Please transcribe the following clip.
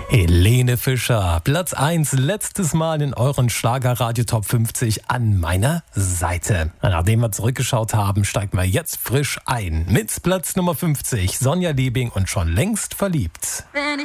Helene Fischer, Platz 1, letztes Mal in euren Schlagerradio Top 50 an meiner Seite. Nachdem wir zurückgeschaut haben, steigen wir jetzt frisch ein. Mit Platz Nummer 50, Sonja Liebing und schon längst verliebt. Wenn ich